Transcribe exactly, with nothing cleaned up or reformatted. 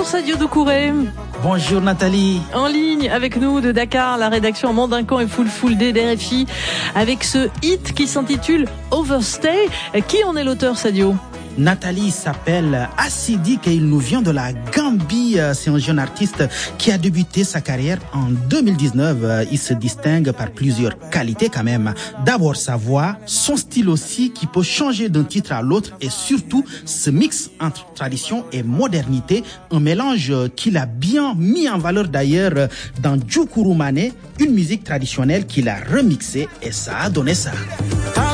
Sadio Doucouré. Bonjour Nathalie. En ligne avec nous de Dakar, la rédaction Mandincan et Full Full Day d'R F I, avec ce hit qui s'intitule Overstay. Qui en est l'auteur, Sadio ? Nathalie s'appelle Assidik et il nous vient de la Gambie. C'est un jeune artiste qui a débuté sa carrière en deux mille dix-neuf. Il se distingue par plusieurs qualités quand même. D'abord sa voix, son style aussi qui peut changer d'un titre à l'autre et surtout ce mix entre tradition et modernité. Un mélange qu'il a bien mis en valeur d'ailleurs dans Djoukouroumane, une musique traditionnelle qu'il a remixée et ça a donné ça.